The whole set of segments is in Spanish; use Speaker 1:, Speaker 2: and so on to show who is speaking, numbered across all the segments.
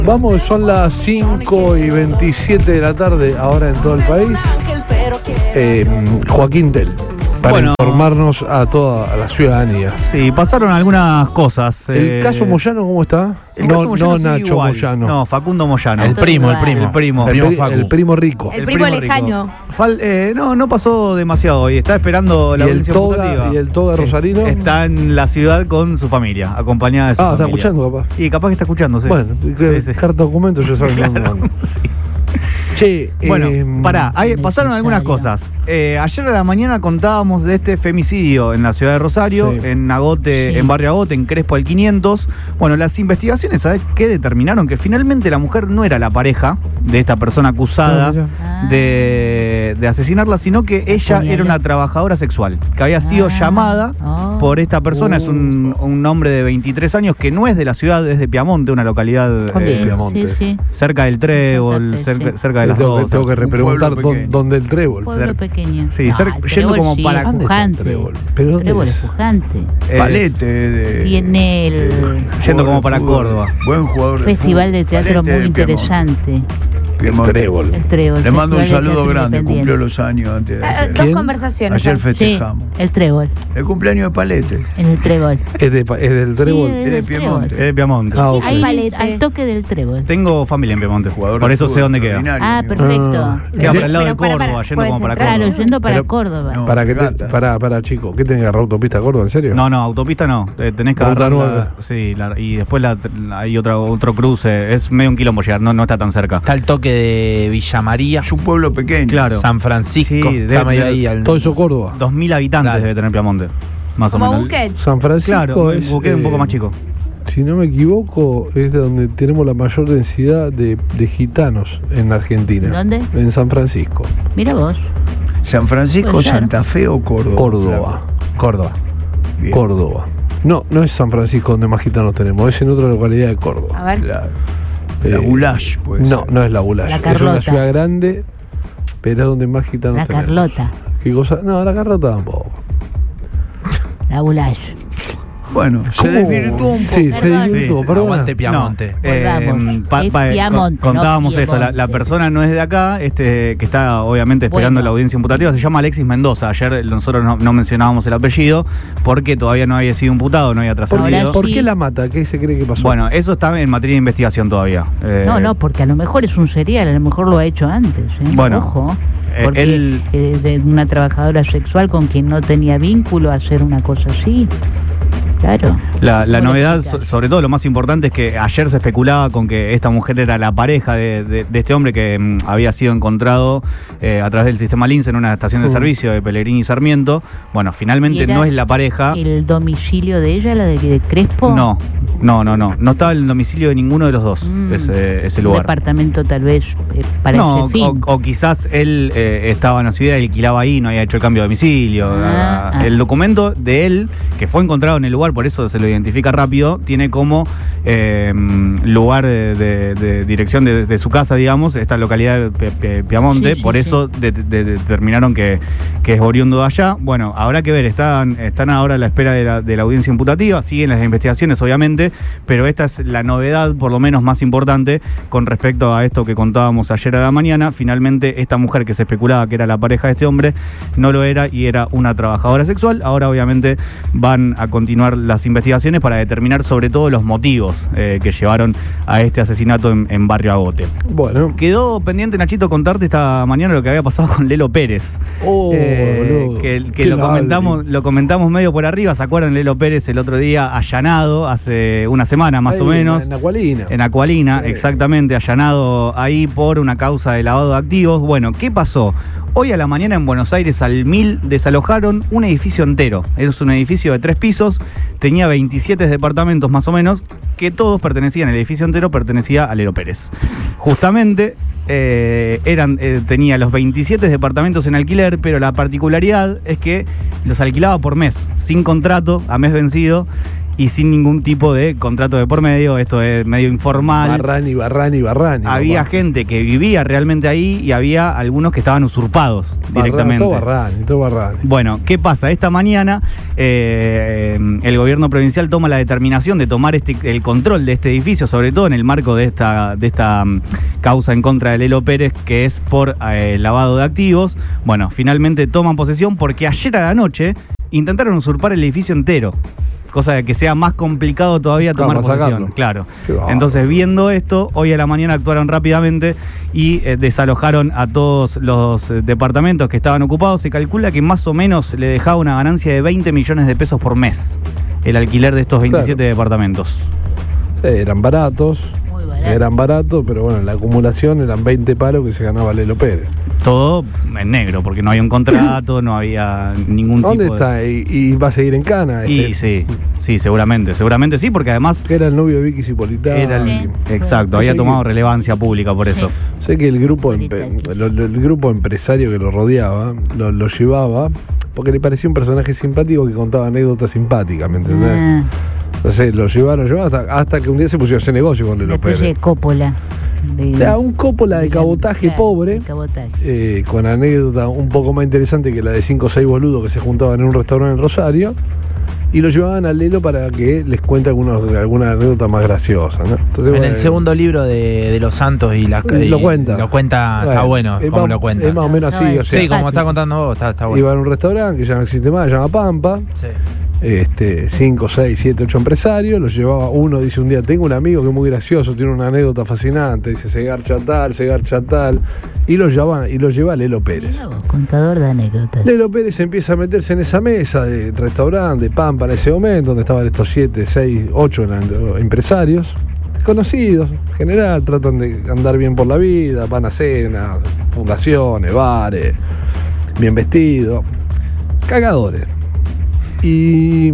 Speaker 1: Vamos, son las 5:27 de la tarde, ahora en todo el país. Joaquín Tell, para informarnos a toda la ciudadanía.
Speaker 2: Sí, pasaron algunas cosas.
Speaker 1: ¿El caso Moyano cómo está? No Nacho
Speaker 2: igual.
Speaker 1: Moyano.
Speaker 2: No, Facundo Moyano.
Speaker 3: El primo
Speaker 1: El primo rico.
Speaker 4: El primo lejano.
Speaker 2: No pasó demasiado hoy. Está esperando la audiencia imputativa.
Speaker 1: ¿Y el toga rosarino?
Speaker 2: Está en la ciudad con su familia, acompañada de su familia.
Speaker 1: Está escuchando, capaz.
Speaker 2: Y capaz que está escuchando, sí.
Speaker 1: Bueno,
Speaker 2: Sí.
Speaker 1: carta documento ya saben.
Speaker 2: Claro, sí.
Speaker 1: Che,
Speaker 2: bueno, pasaron algunas cosas. Ayer a la mañana contábamos de este femicidio en la ciudad de Rosario,
Speaker 1: sí.
Speaker 2: en Agote, en Barrio Agote, en Crespo al 500. Bueno, las investigaciones, ¿sabes qué determinaron? Que finalmente la mujer no era la pareja de esta persona acusada de asesinarla, sino que ella era una trabajadora sexual, que había sido llamada por esta persona. Es un hombre de 23 años que no es de la ciudad, es de Piamonte, una localidad
Speaker 1: Piamonte?
Speaker 4: Sí.
Speaker 2: cerca del Trébol, cerca de las Rosas.
Speaker 1: Tengo que repreguntar dónde el Trébol.
Speaker 4: Pueblo pequeño.
Speaker 2: Sí, yendo como para...
Speaker 4: Es pujante.
Speaker 1: ¿Pero dónde
Speaker 4: Trébol
Speaker 1: es?
Speaker 4: es pujante.
Speaker 5: Palete.
Speaker 4: Tiene el
Speaker 2: Yendo como para Córdoba.
Speaker 5: Buen jugador.
Speaker 4: festival de teatro
Speaker 5: Palete
Speaker 4: muy interesante.
Speaker 1: El Trébol.
Speaker 4: El Trébol.
Speaker 5: Le mando un
Speaker 4: Festival de
Speaker 5: saludo
Speaker 4: Teatro
Speaker 5: grande,
Speaker 4: Independiente.
Speaker 5: cumplió los años antes de ayer.
Speaker 4: Dos conversaciones.
Speaker 5: Ayer
Speaker 4: Sí,
Speaker 5: festejamos.
Speaker 4: el Trébol.
Speaker 5: El cumpleaños de Palete.
Speaker 4: En el Trébol.
Speaker 1: ¿Es del Trébol?
Speaker 4: Sí,
Speaker 5: Es de Piemonte.
Speaker 2: Es de Piamonte.
Speaker 1: Ok.
Speaker 4: Ahí,
Speaker 6: Palete.
Speaker 4: al toque del Trébol.
Speaker 2: Tengo familia en Piamonte,
Speaker 5: Jugador
Speaker 2: por
Speaker 5: de
Speaker 2: eso sé
Speaker 5: fútbol
Speaker 2: dónde queda.
Speaker 5: extraordinario, amigo.
Speaker 4: Perfecto.
Speaker 2: Queda por el lado de
Speaker 6: Pero
Speaker 2: Córdoba, yendo como para
Speaker 4: Claro,
Speaker 2: Córdoba.
Speaker 4: yendo para
Speaker 1: Pero-
Speaker 4: Córdoba.
Speaker 5: No.
Speaker 1: Para
Speaker 5: Gatas.
Speaker 1: chico, ¿qué tenés que agarrar autopista a Córdoba? ¿En serio?
Speaker 2: No, autopista no. Tenés que
Speaker 1: Ruta
Speaker 2: agarrar
Speaker 1: nueve.
Speaker 2: sí, y después hay otro cruce. Es medio un quilombo llegar, no está tan cerca.
Speaker 3: Está el toque de Villa María,
Speaker 5: Es un pueblo pequeño.
Speaker 2: Claro.
Speaker 3: San Francisco.
Speaker 2: Sí,
Speaker 3: está medio ahí al...
Speaker 1: Todo eso Córdoba.
Speaker 2: 2000 habitantes
Speaker 3: Claro.
Speaker 2: debe tener Piamonte, más
Speaker 6: Como
Speaker 2: o menos.
Speaker 6: Buquet.
Speaker 1: San Francisco
Speaker 2: Claro,
Speaker 1: es...
Speaker 2: Buquet un poco más chico.
Speaker 1: Si no me equivoco, es de donde tenemos la mayor densidad de gitanos en Argentina.
Speaker 4: ¿Dónde?
Speaker 1: En San Francisco.
Speaker 4: Mira vos.
Speaker 5: San Francisco,
Speaker 4: Puede ser.
Speaker 5: Santa Fe o Córdoba.
Speaker 1: Córdoba.
Speaker 3: Córdoba.
Speaker 5: Bien.
Speaker 1: Córdoba. No es San Francisco donde más gitanos tenemos, es en otra localidad de Córdoba.
Speaker 4: A ver.
Speaker 5: Claro. La Goulash, pues.
Speaker 1: No es la Goulash.
Speaker 4: La
Speaker 1: Es una
Speaker 4: Carlota.
Speaker 1: ciudad grande, pero es donde más gitanos
Speaker 4: La
Speaker 1: tenemos.
Speaker 4: Carlota.
Speaker 1: ¿Qué cosa? No, la Carlota tampoco.
Speaker 4: La Goulash.
Speaker 5: Bueno, se
Speaker 1: ¿Cómo?
Speaker 5: desvirtuó un poco.
Speaker 1: Sí, se
Speaker 4: Perdón.
Speaker 1: desvirtuó, perdón.
Speaker 3: Aguante Piamonte.
Speaker 4: Volvamos. Es Piamonte,
Speaker 2: contábamos
Speaker 4: no
Speaker 2: esto, la
Speaker 4: Piemonte.
Speaker 2: persona no es de acá, que está obviamente esperando
Speaker 4: Bueno.
Speaker 2: la audiencia imputativa, se llama Alexis Mendoza. Ayer nosotros no mencionábamos el apellido porque todavía no había sido imputado, no había trascendido.
Speaker 1: ¿Por
Speaker 4: sí.
Speaker 1: qué la mata? ¿Qué se cree que pasó?
Speaker 2: Bueno, eso está en materia de investigación todavía.
Speaker 4: No, porque a lo mejor es un serial, a lo mejor lo ha hecho antes.
Speaker 2: Bueno,
Speaker 4: Ojo. Porque
Speaker 2: él-
Speaker 4: de una trabajadora sexual con quien no tenía vínculo, hacer una cosa así. Claro.
Speaker 2: La
Speaker 4: ¿Cómo le
Speaker 2: novedad,
Speaker 4: explicas?
Speaker 2: sobre todo lo más importante, es que ayer se especulaba con que esta mujer era la pareja de este hombre que había sido encontrado a través del sistema Lince en una estación de servicio de Pellegrini y Sarmiento. Bueno,
Speaker 4: ¿Y
Speaker 2: finalmente
Speaker 4: era
Speaker 2: no es la pareja.
Speaker 4: ¿El domicilio de ella, la de Crespo?
Speaker 2: No estaba en el domicilio de ninguno de los dos, ese
Speaker 4: Un
Speaker 2: lugar.
Speaker 4: departamento tal vez para
Speaker 2: No,
Speaker 4: ese fin.
Speaker 2: o quizás él estaba en la ciudad y alquilaba ahí, no había hecho el cambio de domicilio. El documento de él, que fue encontrado en el lugar, por eso se lo identifica rápido, tiene como lugar de dirección de su casa, digamos, esta localidad de Piamonte,
Speaker 4: Sí,
Speaker 2: por
Speaker 4: sí,
Speaker 2: eso determinaron que es oriundo de allá. Bueno, habrá que ver, están ahora a la espera de la audiencia imputativa, siguen las investigaciones obviamente, pero esta es la novedad por lo menos más importante con respecto a esto que contábamos ayer a la mañana. Finalmente esta mujer que se especulaba que era la pareja de este hombre no lo era y era una trabajadora sexual. Ahora obviamente van a continuar las investigaciones para determinar sobre todo los motivos que llevaron a este asesinato en Barrio Agote.
Speaker 1: Bueno.
Speaker 2: Quedó pendiente, Nachito, contarte esta mañana lo que había pasado con Lelo Pérez.
Speaker 1: Boludo.
Speaker 2: Que
Speaker 1: Qué
Speaker 2: lo comentamos medio por arriba. ¿Se acuerdan? Lelo Pérez el otro día allanado, hace una semana más
Speaker 1: Ahí,
Speaker 2: o menos.
Speaker 1: En Acualina.
Speaker 2: En Acualina,
Speaker 1: Sí.
Speaker 2: exactamente, allanado ahí por una causa de lavado de activos. Bueno, ¿qué pasó? Hoy a la mañana en Buenos Aires al 1000 desalojaron un edificio entero. Es un edificio de 3 pisos, tenía 27 departamentos más o menos, que todos pertenecían, el edificio entero pertenecía a Lelo Pérez. Justamente tenía los 27 departamentos en alquiler, pero la particularidad es que los alquilaba por mes, sin contrato, a mes vencido, y sin ningún tipo de contrato de por medio. Esto es medio informal.
Speaker 1: Barrani.
Speaker 2: Había gente que vivía realmente ahí y había algunos que estaban usurpados directamente.
Speaker 1: Todo Barrani.
Speaker 2: Bueno, ¿qué pasa? Esta mañana el gobierno provincial toma la determinación de tomar el control de este edificio, sobre todo en el marco de esta causa en contra de Lelo Pérez, que es por lavado de activos. Bueno, finalmente toman posesión porque ayer a la noche intentaron usurpar el edificio entero. Cosa de que sea más complicado todavía tomar posesión. Claro. Entonces, viendo esto, hoy a la mañana actuaron rápidamente y desalojaron a todos los departamentos que estaban ocupados. Se calcula que más o menos le dejaba una ganancia de 20 millones de pesos por mes el alquiler de estos 27 departamentos.
Speaker 1: Sí, eran baratos.
Speaker 4: Muy barato.
Speaker 1: Eran baratos, pero bueno, en la acumulación eran 20 palos que se ganaba Lelo Pérez.
Speaker 2: Todo en negro, porque no había un contrato, no había ningún
Speaker 1: ¿Dónde
Speaker 2: tipo
Speaker 1: está? ¿Y va a seguir en Cana?
Speaker 2: Y sí, seguramente sí, porque además
Speaker 1: Era el novio de Vicky Cipolitano.
Speaker 2: exacto,
Speaker 1: No
Speaker 2: había
Speaker 1: sé
Speaker 2: tomado
Speaker 1: qué-
Speaker 2: relevancia pública por eso.
Speaker 1: Sé que el grupo empresario que lo rodeaba lo llevaba porque le parecía un personaje simpático que contaba anécdotas simpáticas, ¿me entendés?
Speaker 4: Ah,
Speaker 1: Entonces lo llevaron hasta que un día se pusieron a hacer negocio con
Speaker 4: una
Speaker 1: Lelo
Speaker 4: especie
Speaker 1: Pérez.
Speaker 4: de cópola.
Speaker 1: Un cópola de cabotaje
Speaker 4: Claro,
Speaker 1: pobre,
Speaker 4: de cabotaje.
Speaker 1: con anécdota un poco más interesante que la de 5 o 6 boludos que se juntaban en un restaurante en Rosario, y lo llevaban a Lelo para que les cuente alguna anécdota más graciosa, ¿no? Entonces,
Speaker 3: En
Speaker 1: bueno,
Speaker 3: el segundo libro de Los Santos
Speaker 1: Lo cuenta.
Speaker 3: Está bueno
Speaker 1: es
Speaker 3: como
Speaker 1: más-
Speaker 3: lo cuenta.
Speaker 1: Es más o menos así,
Speaker 4: No,
Speaker 1: o sea,
Speaker 3: Sí, como está contando vos, está bueno.
Speaker 1: iba a un restaurante que ya no existe más, se llama Pampa.
Speaker 3: Sí.
Speaker 1: 5, 6, 7, 8 empresarios, los llevaba uno, dice un día, tengo un amigo que es muy gracioso, tiene una anécdota fascinante, dice, se garcha tal, y lo lleva Lelo Pérez.
Speaker 4: Mirá vos, contador de anécdotas.
Speaker 1: Lelo Pérez empieza a meterse en esa mesa de restaurante, de Pampa en ese momento, donde estaban estos 7, 6, 8 empresarios, conocidos, en general, tratan de andar bien por la vida, van a cenas, fundaciones, bares, bien vestidos, cagadores. Y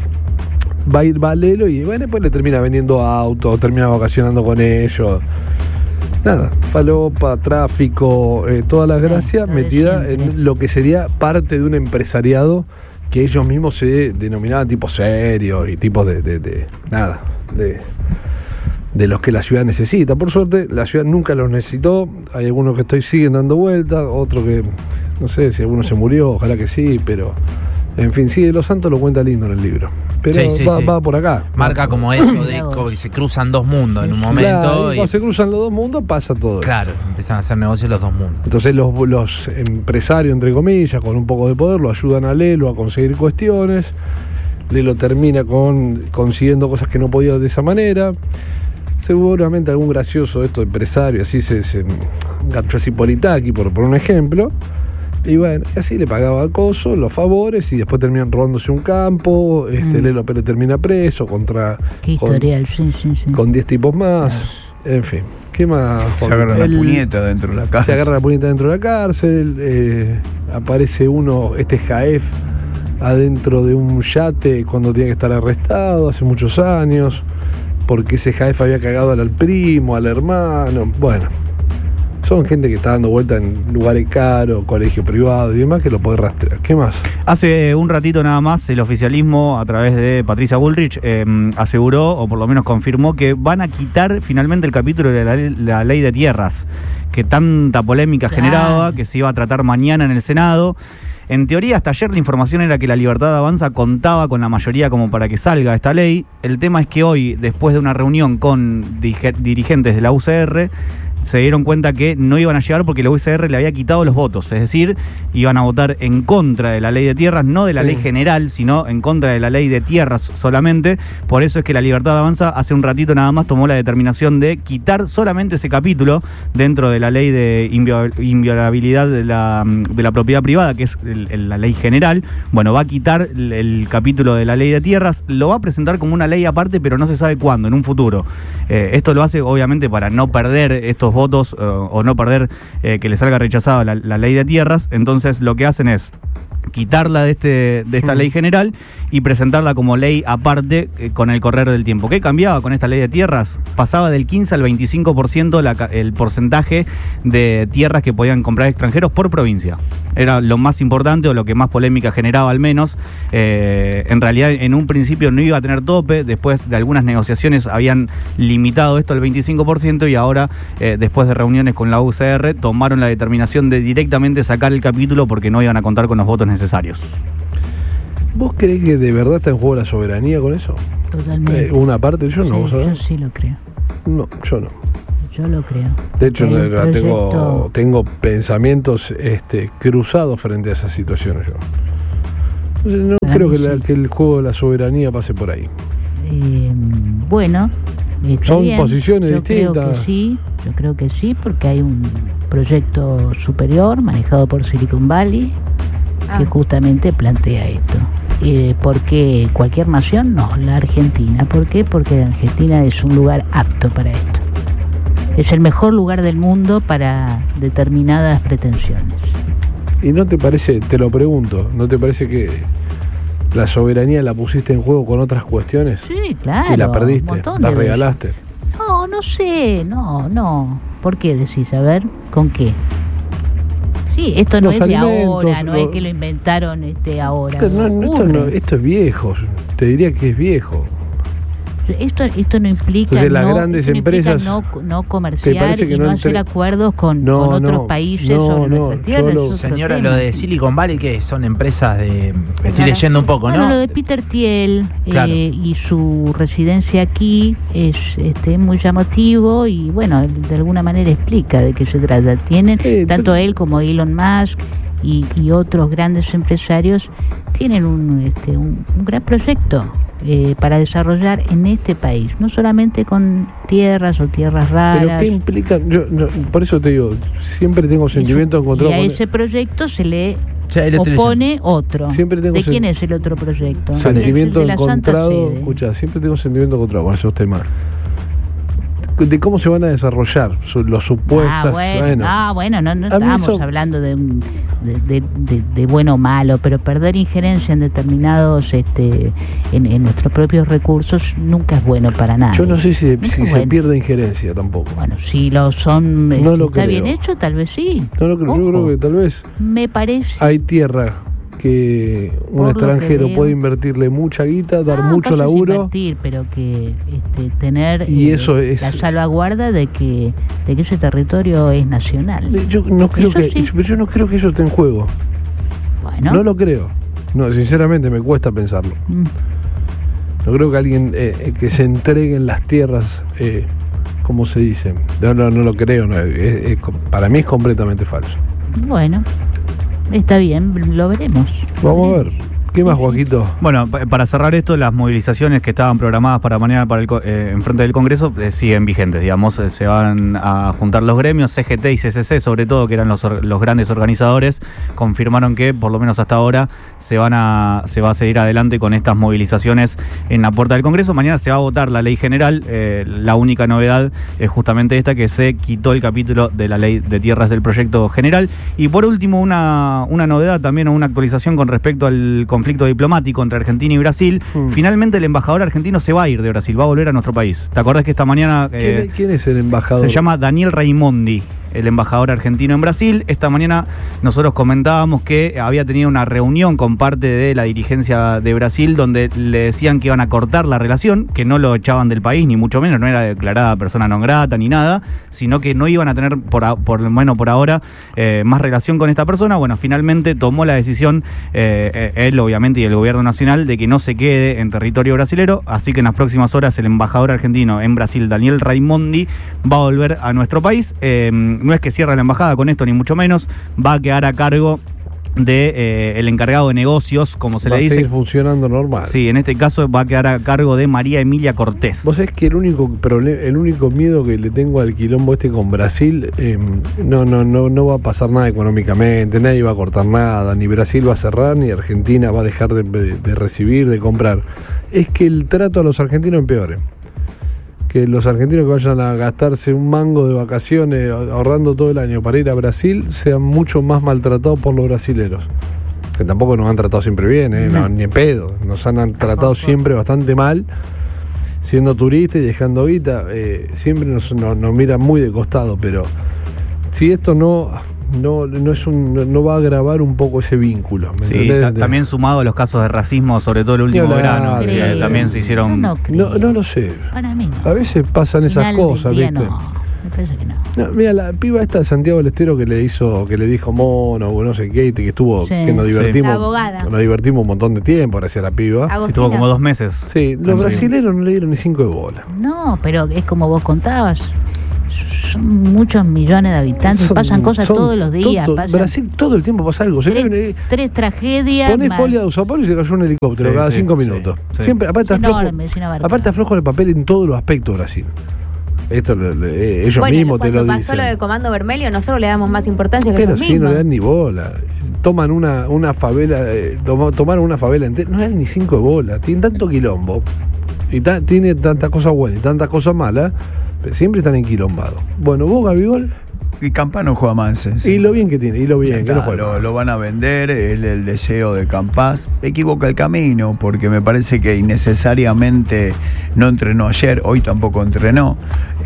Speaker 1: va Lelo y bueno, después le termina vendiendo autos, termina vacacionando con ellos. Nada, falopa, tráfico, todas las gracias
Speaker 4: lo de
Speaker 1: metidas
Speaker 4: siempre.
Speaker 1: en lo que sería parte de un empresariado que ellos mismos se denominaban tipos serios y tipos de los que la ciudad necesita. Por suerte, la ciudad nunca los necesitó. Hay algunos que siguen dando vueltas, otros que, no sé si alguno se murió, ojalá que sí, pero... En fin, sí, de Los Santos lo cuenta lindo en el libro. Pero
Speaker 3: Sí,
Speaker 1: va por acá.
Speaker 3: Marca como eso de que se cruzan dos mundos en un momento.
Speaker 1: Claro, y
Speaker 3: y,
Speaker 1: cuando se cruzan los dos mundos pasa todo
Speaker 3: claro,
Speaker 1: esto.
Speaker 3: empiezan a hacer negocios los dos mundos.
Speaker 1: Entonces los empresarios, entre comillas, con un poco de poder, lo ayudan a Lelo a conseguir cuestiones. Lelo termina consiguiendo cosas que no podía de esa manera. Seguramente algún gracioso de estos empresarios, así se Garcho Cipolitaki, por un ejemplo. Y bueno, así le pagaba al coso, los favores, y después terminan robándose un campo. Lelo Pérez termina preso
Speaker 4: Qué historial, sí.
Speaker 1: con 10 tipos más. En fin, ¿qué más,
Speaker 5: Se
Speaker 1: Juan?
Speaker 5: agarran la puñeta dentro de la casa.
Speaker 1: Se agarra la puñeta dentro de la cárcel. Aparece Jaef, adentro de un yate cuando tiene que estar arrestado hace muchos años, porque ese Jaef había cagado al primo, al hermano. Bueno, son gente que está dando vuelta en lugares caros, colegio privado y demás, que lo puede rastrear. ¿Qué más?
Speaker 2: Hace un ratito nada más el oficialismo, a través de Patricia Bullrich, aseguró, o por lo menos confirmó, que van a quitar finalmente el capítulo de la ley de tierras, que tanta polémica generaba, que se iba a tratar mañana en el Senado. En teoría, hasta ayer la información era que la Libertad Avanza contaba con la mayoría como para que salga esta ley. El tema es que hoy, después de una reunión con dirigentes de la UCR, se dieron cuenta que no iban a llegar porque la UCR le había quitado los votos, es decir, iban a votar en contra de la ley de tierras, no de la ley general, sino en contra de la ley de tierras solamente. Por eso es que la Libertad Avanza hace un ratito nada más tomó la determinación de quitar solamente ese capítulo dentro de la ley de inviolabilidad de la propiedad privada, que es la ley general. Bueno, va a quitar el capítulo de la ley de tierras, lo va a presentar como una ley aparte, pero no se sabe cuándo, en un futuro. Esto lo hace obviamente para no perder estos votos o no perder que le salga rechazada la ley de tierras. Entonces lo que hacen es quitarla de esta ley general y presentarla como ley aparte con el correr del tiempo. ¿Qué cambiaba con esta ley de tierras? Pasaba del 15 al 25% el porcentaje de tierras que podían comprar extranjeros por provincia. Era lo más importante o lo que más polémica generaba al menos. En realidad en un principio no iba a tener tope, después de algunas negociaciones habían limitado esto al 25% y ahora después de reuniones con la UCR tomaron la determinación de directamente sacar el capítulo porque no iban a contar con los votos necesarios.
Speaker 1: ¿Vos creés que de verdad está en juego la soberanía con eso?
Speaker 4: Totalmente.
Speaker 1: Una parte, yo no,
Speaker 4: Sí,
Speaker 1: ¿vos sabés?
Speaker 4: yo sí lo creo.
Speaker 1: No, yo no.
Speaker 4: Yo lo creo.
Speaker 1: De hecho,
Speaker 4: Hay un proyecto-
Speaker 1: tengo pensamientos cruzados frente a esas situaciones yo. Entonces, no
Speaker 4: Para
Speaker 1: creo
Speaker 4: mí
Speaker 1: que,
Speaker 4: sí.
Speaker 1: que el juego de la soberanía pase por ahí.
Speaker 4: Bueno, está
Speaker 1: Son
Speaker 4: bien.
Speaker 1: posiciones
Speaker 4: Yo
Speaker 1: distintas.
Speaker 4: Yo creo que sí, porque hay un proyecto superior manejado por Silicon Valley que justamente plantea esto. ¿Por qué cualquier nación? No, la Argentina. ¿Por qué? Porque la Argentina es un lugar apto para esto. Es el mejor lugar del mundo para determinadas pretensiones.
Speaker 1: ¿Y no te parece, te lo pregunto, no te parece que la soberanía la pusiste en juego con otras cuestiones?
Speaker 4: Sí, claro.
Speaker 1: Y la
Speaker 4: un
Speaker 1: perdiste,
Speaker 4: montón
Speaker 1: la
Speaker 4: de veces.
Speaker 1: regalaste.
Speaker 4: No sé, no. ¿Por qué decís? A ver, ¿con qué? Sí, esto no
Speaker 1: Los
Speaker 4: es de
Speaker 1: alimentos,
Speaker 4: ahora, no es que lo inventaron ahora.
Speaker 1: Esto es viejo, te diría que es viejo.
Speaker 4: Esto no implica,
Speaker 1: Entonces, las grandes
Speaker 4: esto no implica
Speaker 1: empresas,
Speaker 4: no
Speaker 1: ¿te
Speaker 4: comerciar
Speaker 1: parece que
Speaker 4: y
Speaker 1: no
Speaker 4: no hacer
Speaker 1: entre-
Speaker 4: acuerdos con
Speaker 1: No,
Speaker 4: otros
Speaker 1: no,
Speaker 4: países
Speaker 1: no,
Speaker 4: sobre
Speaker 1: no,
Speaker 4: nuestras tierras.
Speaker 1: yo
Speaker 4: es otro
Speaker 3: Señora,
Speaker 4: tema.
Speaker 3: lo de Silicon Valley, que son empresas de... Me estoy leyendo un poco,
Speaker 4: Bueno,
Speaker 3: ¿no?
Speaker 4: lo de Peter Thiel
Speaker 3: Claro.
Speaker 4: y su residencia aquí es muy llamativo y bueno, de alguna manera explica de qué se trata. Tienen, tanto él como Elon Musk y otros grandes empresarios tienen un gran proyecto para desarrollar en este país, no solamente con tierras o tierras raras.
Speaker 1: Pero ¿qué implica? Por eso te digo, siempre tengo sentimientos
Speaker 4: y
Speaker 1: encontrados
Speaker 4: a
Speaker 1: con
Speaker 4: ese proyecto se le
Speaker 3: Sí, ahí lo estoy
Speaker 4: opone otro.
Speaker 1: Siempre tengo
Speaker 4: ¿De quién es el otro proyecto?
Speaker 1: sentimientos
Speaker 4: El de la Santa
Speaker 1: encontrados.
Speaker 4: Sede.
Speaker 1: Escucha, siempre tengo sentimientos encontrados con esos temas. De cómo se van a desarrollar los supuestas.
Speaker 4: Bueno, no
Speaker 1: A mí
Speaker 4: estamos
Speaker 1: eso-
Speaker 4: hablando de bueno o malo, pero perder injerencia en determinados, en nuestros propios recursos nunca es bueno para nada.
Speaker 1: Yo no sé si
Speaker 4: Nunca
Speaker 1: se
Speaker 4: es bueno.
Speaker 1: pierde injerencia tampoco.
Speaker 4: Bueno, si lo son,
Speaker 1: No lo
Speaker 4: está
Speaker 1: creo.
Speaker 4: bien hecho, tal vez sí.
Speaker 1: No lo creo, yo
Speaker 4: Ojo.
Speaker 1: creo que tal vez
Speaker 4: Me parece.
Speaker 1: hay tierra que un
Speaker 4: Por lo que
Speaker 1: extranjero
Speaker 4: veo.
Speaker 1: puede invertirle mucha guita, dar
Speaker 4: No,
Speaker 1: mucho
Speaker 4: pasa es
Speaker 1: laburo.
Speaker 4: invertir, pero que tener
Speaker 1: Y eso es-
Speaker 4: la salvaguarda de que ese territorio es nacional.
Speaker 1: Yo no creo
Speaker 4: Eso
Speaker 1: que
Speaker 4: sí.
Speaker 1: yo no creo que eso esté en juego.
Speaker 4: Bueno,
Speaker 1: No lo creo. No, sinceramente me cuesta pensarlo. No creo que alguien que se entregue en las tierras, como se dice. No lo creo. Para mí es completamente falso.
Speaker 4: bueno, está bien, lo veremos.
Speaker 1: Vamos a ver. ¿Qué más, Joaquito?
Speaker 2: Bueno, para cerrar esto, las movilizaciones que estaban programadas para mañana en frente del Congreso siguen vigentes, digamos. Se van a juntar los gremios, CGT y CCC, sobre todo, que eran los grandes organizadores, confirmaron que, por lo menos hasta ahora, se va a seguir adelante con estas movilizaciones en la puerta del Congreso. Mañana se va a votar la ley general. La única novedad es justamente esta, que se quitó el capítulo de la ley de tierras del proyecto general. Y por último, una novedad también, o una actualización con respecto al conflicto diplomático entre Argentina y Brasil. Finalmente el embajador argentino se va a ir de Brasil, va a volver a nuestro país. ¿Te acordás que esta mañana
Speaker 1: ¿Quién es el embajador?
Speaker 2: se llama Daniel Raimondi, el embajador argentino en Brasil? Esta mañana nosotros comentábamos que había tenido una reunión con parte de la dirigencia de Brasil donde le decían que iban a cortar la relación, que no lo echaban del país, ni mucho menos, no era declarada persona non grata ni nada, sino que no iban a tener por lo menos por ahora más relación con esta persona. Bueno, finalmente tomó la decisión él obviamente y el gobierno nacional de que no se quede en territorio brasilero, así que en las próximas horas el embajador argentino en Brasil, Daniel Raimondi, va a volver a nuestro país. No es que cierre la embajada con esto, ni mucho menos, va a quedar a cargo de el encargado de negocios, como se
Speaker 1: va
Speaker 2: le dice.
Speaker 1: a seguir funcionando normal.
Speaker 2: Sí, en este caso va a quedar a cargo de María Emilia Cortés.
Speaker 1: Vos sabés que el único miedo que le tengo al quilombo con Brasil, no va a pasar nada económicamente, nadie va a cortar nada, ni Brasil va a cerrar, ni Argentina va a dejar de recibir, de comprar. Es que el trato a los argentinos empeore. Que los argentinos que vayan a gastarse un mango de vacaciones ahorrando todo el año para ir a Brasil sean mucho más maltratados por los brasileros. que tampoco nos han tratado siempre bien, no, ni en pedo. Nos han tratado siempre bastante mal, siendo turistas y dejando guita. Siempre nos miran muy de costado, pero si esto no va a agravar un poco ese vínculo. ¿Me entendés?
Speaker 2: También sumado a los casos de racismo, sobre todo el último verano, que también se hicieron.
Speaker 1: No lo sé.
Speaker 4: Para mí no.
Speaker 1: A veces pasan esas cosas, ¿viste?
Speaker 4: Me parece que no.
Speaker 1: Mira, la piba esta de Santiago del Estero que le dijo mono, o no sé qué, que estuvo, que nos divertimos.
Speaker 6: La abogada.
Speaker 1: Nos divertimos un montón de tiempo gracias a la piba.
Speaker 2: Estuvo como 2 meses.
Speaker 1: Sí, los brasileros no le dieron ni 5 de bola.
Speaker 4: No, pero es como vos contabas. Son muchos millones de habitantes, pasan cosas todos los días.
Speaker 1: Brasil todo el tiempo pasa algo.
Speaker 4: Tres tragedias.
Speaker 1: Ponés folia de Sao Paulo y se cayó un helicóptero cada 5 minutos. Siempre, aparte aflojo el papel en todos los aspectos Brasil. Esto ellos mismos te lo dicen.
Speaker 6: Cuando pasó lo de Comando Vermelho, nosotros le damos más importancia que
Speaker 1: pero
Speaker 6: ellos
Speaker 1: sí,
Speaker 6: mismos.
Speaker 1: No le dan ni bola. Toman una favela, tomaron una favela entera, no le dan ni 5 de bola. Tienen tanto quilombo y tiene tantas cosas buenas y tantas cosas malas. Siempre están enquilombados. Bueno, vos, Gabigol.
Speaker 5: Y Campás juega más en
Speaker 1: Y lo bien que tiene, que no juega.
Speaker 5: Lo van a vender, el deseo de Campás. Equivoca el camino, porque me parece que innecesariamente no entrenó ayer, hoy tampoco entrenó.